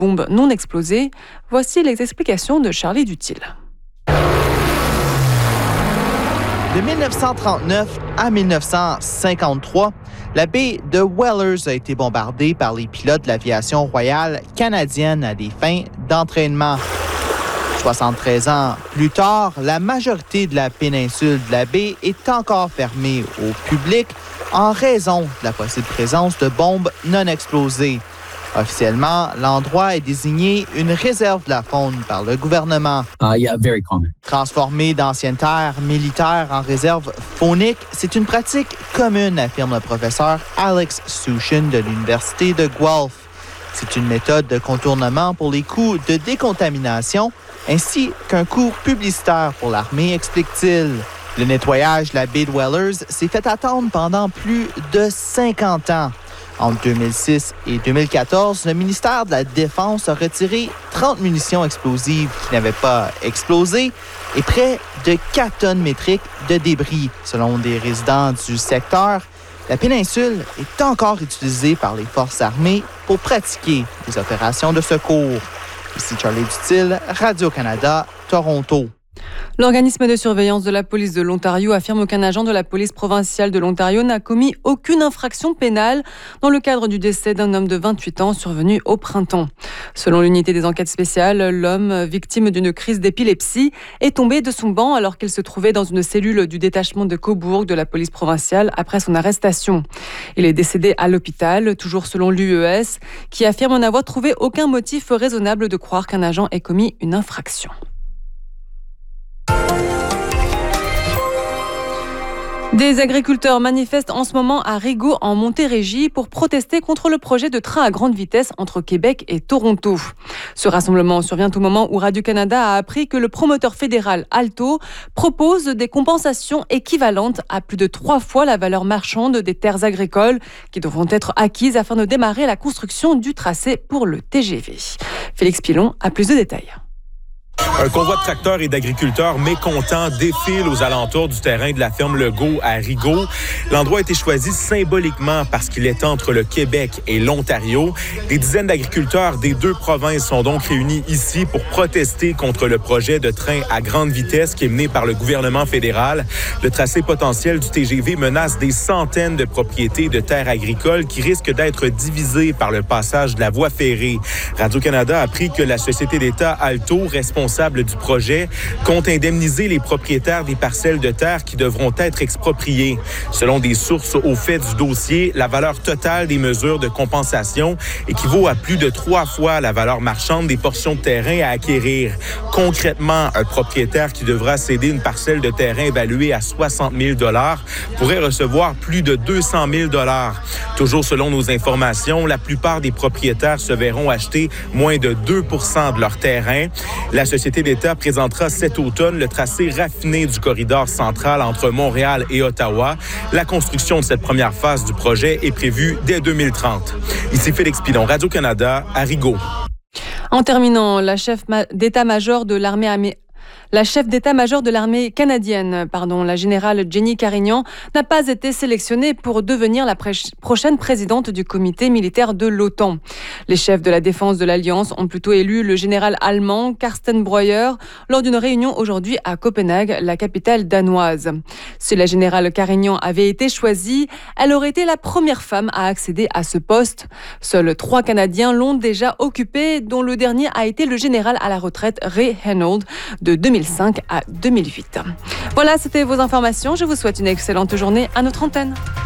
bombes non explosées. Voici les explications de Charlie Dutil. De 1939 à 1953, la baie de Whalers a été bombardée par les pilotes de l'aviation royale canadienne à des fins d'entraînement. 73 ans plus tard, la majorité de la péninsule de la baie est encore fermée au public en raison de la possible présence de bombes non explosées. Officiellement, l'endroit est désigné une réserve de la faune par le gouvernement. Very common. Transformer d'anciennes terres militaires en réserve faunique, c'est une pratique commune, affirme le professeur Alex Sushin de l'Université de Guelph. C'est une méthode de contournement pour les coûts de décontamination ainsi qu'un coût publicitaire pour l'armée, explique-t-il. Le nettoyage de la baie de Whalers s'est fait attendre pendant plus de 50 ans. Entre 2006 et 2014, le ministère de la Défense a retiré 30 munitions explosives qui n'avaient pas explosé et près de 4 tonnes métriques de débris. Selon des résidents du secteur, la péninsule est encore utilisée par les forces armées pour pratiquer des opérations de secours. Ici Charlie Dutil, Radio-Canada, Toronto. L'organisme de surveillance de la police de l'Ontario affirme qu'un agent de la police provinciale de l'Ontario n'a commis aucune infraction pénale dans le cadre du décès d'un homme de 28 ans survenu au printemps. Selon l'unité des enquêtes spéciales, l'homme, victime d'une crise d'épilepsie, est tombé de son banc alors qu'il se trouvait dans une cellule du détachement de Cobourg de la police provinciale après son arrestation. Il est décédé à l'hôpital, toujours selon l'UES, qui affirme n'avoir trouvé aucun motif raisonnable de croire qu'un agent ait commis une infraction. Des agriculteurs manifestent en ce moment à Rigaud en Montérégie pour protester contre le projet de train à grande vitesse entre Québec et Toronto. Ce rassemblement survient au moment où Radio-Canada a appris que le promoteur fédéral Alto propose des compensations équivalentes à plus de 3 fois la valeur marchande des terres agricoles qui devront être acquises afin de démarrer la construction du tracé pour le TGV. Félix Pilon a plus de détails. Un convoi de tracteurs et d'agriculteurs mécontents défile aux alentours du terrain de la ferme Legault à Rigaud. L'endroit a été choisi symboliquement parce qu'il est entre le Québec et l'Ontario. Des dizaines d'agriculteurs des 2 provinces sont donc réunis ici pour protester contre le projet de train à grande vitesse qui est mené par le gouvernement fédéral. Le tracé potentiel du TGV menace des centaines de propriétés de terres agricoles qui risquent d'être divisées par le passage de la voie ferrée. Radio-Canada a appris que la société d'État Alto, responsable du projet, compte indemniser les propriétaires des parcelles de terre qui devront être expropriées. Selon des sources au fait du dossier, la valeur totale des mesures de compensation équivaut à plus de 3 fois la valeur marchande des portions de terrain à acquérir. Concrètement, un propriétaire qui devra céder une parcelle de terrain évaluée à 60 000 $ pourrait recevoir plus de 200 000 $. Toujours selon nos informations, la plupart des propriétaires se verront acheter moins de 2 % de leur terrain. La Société d'État présentera cet automne le tracé raffiné du corridor central entre Montréal et Ottawa. La construction de cette première phase du projet est prévue dès 2030. Ici Félix Pilon, Radio-Canada, à Rigaud. En terminant, la chef d'état-major de l'armée canadienne, la générale Jenny Carignan, n'a pas été sélectionnée pour devenir la prochaine présidente du comité militaire de l'OTAN. Les chefs de la défense de l'Alliance ont plutôt élu le général allemand Carsten Breuer lors d'une réunion aujourd'hui à Copenhague, la capitale danoise. Si la générale Carignan avait été choisie, elle aurait été la première femme à accéder à ce poste. Seuls 3 Canadiens l'ont déjà occupé, dont le dernier a été le général à la retraite Ray Hanaud de 2005 à 2008. Voilà, c'était vos informations. Je vous souhaite une excellente journée à notre antenne.